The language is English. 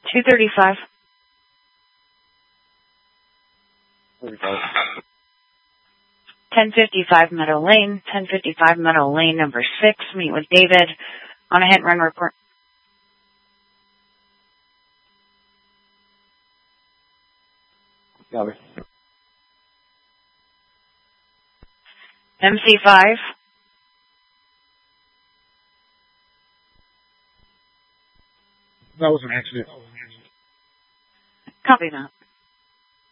235. 1055 Meadow Lane, 1055 Meadow Lane, number 6. Meet with David on a hit and run report. Copy. MC5. That was an accident. Copy that.